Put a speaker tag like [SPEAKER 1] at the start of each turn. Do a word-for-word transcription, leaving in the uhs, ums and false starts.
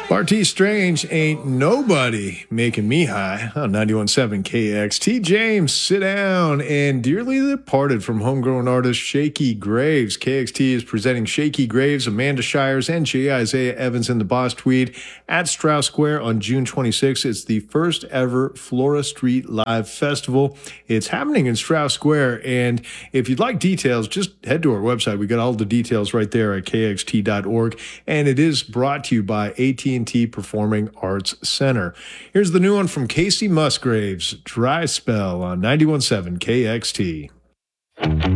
[SPEAKER 1] R T Strange ain't nobody making me high on ninety-one point seven K X T. James, sit down. And dearly departed from homegrown artist Shaky Graves. K X T is presenting Shaky Graves, Amanda Shires, and J. Isaiah Evans in the Boss Tweed at Strauss Square on June twenty-sixth. It's the first ever Flora Street Live Festival. It's happening in Strauss Square. And if you'd like details, just head to our website. We got all the details right there at K X T dot org. And it is brought to you by A T and T Performing Arts Center. Here's the new one from Casey Musgraves, Dry Spell on ninety-one point seven K X T.